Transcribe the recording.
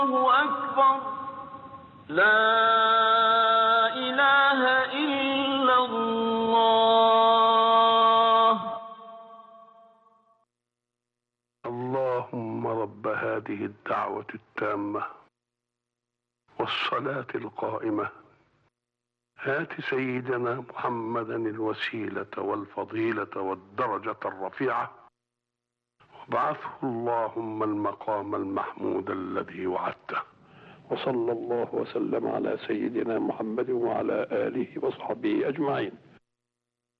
الله أكبر. لا إله إلا الله. اللهم رب هذه الدعوة التامة والصلاة القائمة هات سيدنا محمدا الوسيلة والفضيلة والدرجة الرفيعة وابعثه اللهم المقام المحمود الذي وعدته. وصلى الله وسلم على سيدنا محمد وعلى آله وصحبه أجمعين.